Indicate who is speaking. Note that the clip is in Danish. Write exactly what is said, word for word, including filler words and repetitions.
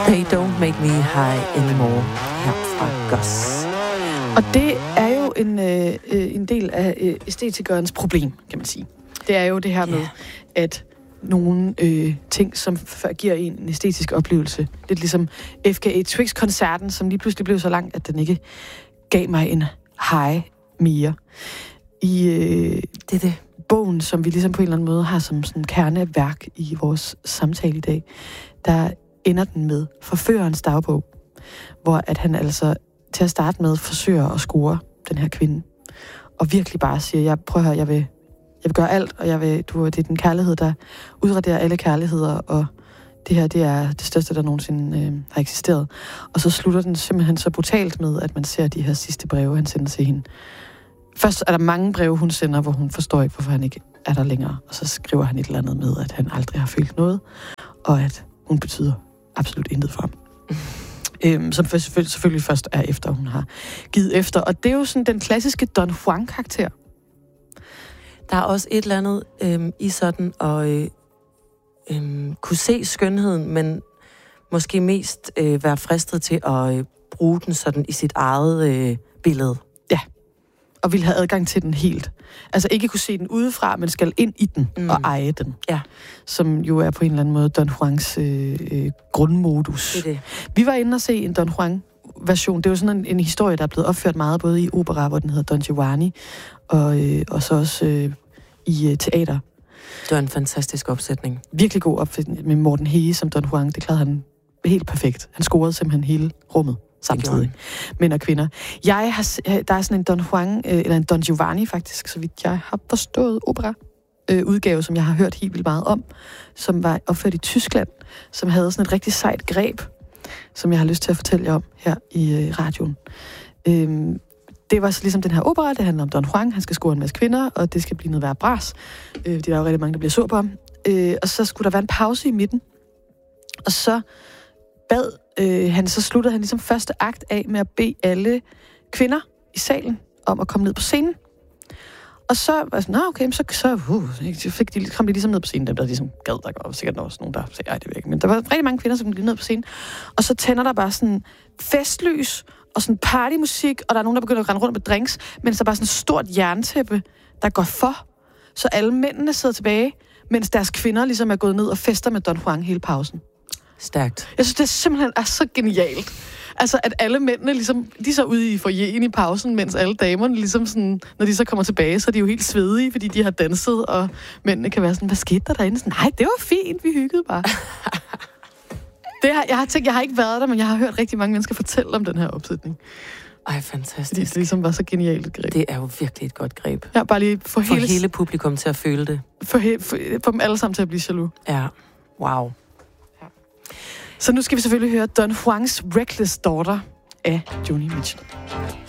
Speaker 1: They Don't Make Me High Anymore her fra Gus.
Speaker 2: Og det er jo en, øh, en del af øh, æstetikernes problem, kan man sige. Det er jo det her med, yeah. at nogle øh, ting, som f- giver en en æstetisk oplevelse. Lidt ligesom F K A Twigs-koncerten, som lige pludselig blev så lang, at den ikke gav mig en high mere. I øh, det er det. Bogen, som vi ligesom på en eller anden måde har som sådan kerneværk i vores samtale i dag, der ender den med Forførerens dagbog, hvor at han altså til at starte med forsøger at score den her kvinde. Og virkelig bare siger, jeg prøver at jeg vil, jeg vil gøre alt, og jeg vil, du, det er den kærlighed, der udraderer alle kærligheder, og det her, det er det største, der nogensinde øh, har eksisteret. Og så slutter den simpelthen så brutalt med, at man ser de her sidste breve, han sender til hende. Først er der mange breve, hun sender, hvor hun forstår ikke, hvorfor han ikke er der længere. Og så skriver han et eller andet med, at han aldrig har følt noget, og at hun betyder absolut intet for ham. Øhm, som selvfølgelig, selvfølgelig først er efter, hun har givet efter. Og det er jo sådan den klassiske Don Juan-karakter.
Speaker 1: Der er også et eller andet øhm, i sådan at øh, øhm, kunne se skønheden, men måske mest øh, være fristet til at øh, bruge den sådan i sit eget øh, billede.
Speaker 2: Ja, og vil have adgang til den helt. Altså ikke kunne se den udefra, men skal ind i den mm. og eje den.
Speaker 1: Ja.
Speaker 2: Som jo er på en eller anden måde Don Juans øh, øh, grundmodus.
Speaker 1: Det er det.
Speaker 2: Vi var inde og se en Don Juan-version. Det er jo sådan en, en historie, der er blevet opført meget, både i opera, hvor den hedder Don Giovanni, og, øh, og så også øh, i øh, teater.
Speaker 1: Det var en fantastisk opsætning.
Speaker 2: Virkelig god opsætning med Morten Hege som Don Juan. Det klarede han helt perfekt. Han scorede simpelthen hele rummet samtidig. Mænd og kvinder. Jeg har, der er sådan en Don Juan, øh, eller en Don Giovanni faktisk, så vidt jeg har forstået, opera øh, udgave, som jeg har hørt helt vildt meget om, som var opført i Tyskland, som havde sådan et rigtig sejt greb, som jeg har lyst til at fortælle jer om her i øh, radioen. Øhm, det var så ligesom den her opera, det handler om Don Juan, han skal score en masse kvinder, og det skal blive noget værre bras. Øh, det er der jo rigtig mange, der bliver sur på ham. Øh, og så skulle der være en pause i midten, og så bad øh, han, så sluttede han ligesom første akt af med at bede alle kvinder i salen om at komme ned på scenen. Og så var jeg sådan, okay, så, så, uh, så fik de, kom de ligesom ned på scenen, dem der ligesom gad, der var sikkert også nogen, der sagde, ej, det ved ikke, men der var rigtig mange kvinder, som kom ned på scenen. Og så tænder der bare sådan festlys og sådan partymusik, og der er nogen, der begynder at rende rundt med drinks, mens der er bare sådan et stort jerntæppe, der går for. Så alle mændene sidder tilbage, mens deres kvinder ligesom er gået ned og fester med Don Juan hele pausen.
Speaker 1: Stærkt.
Speaker 2: Jeg synes, det simpelthen er så genialt. Altså, at alle mændene ligesom, de er så ude i foyeren i pausen, mens alle damerne ligesom sådan, når de så kommer tilbage, så er de jo helt svedige, fordi de har danset, og mændene kan være sådan, hvad skete der derinde? Sådan, nej, det var fint, vi hyggede bare. det har, jeg har tænkt, jeg har ikke været der, men jeg har hørt rigtig mange mennesker fortælle om den her opsætning.
Speaker 1: Ej, fantastisk.
Speaker 2: Fordi det ligesom var så genialt et greb.
Speaker 1: Det er jo virkelig et godt greb.
Speaker 2: Ja, bare lige for,
Speaker 1: for
Speaker 2: hele,
Speaker 1: hele publikum til at føle det.
Speaker 2: For, he, for, for dem alle sammen til at blive jaloux.
Speaker 1: Ja, wow.
Speaker 2: Så nu skal vi selvfølgelig høre Don Juans Reckless Daughter af Joni Mitchell.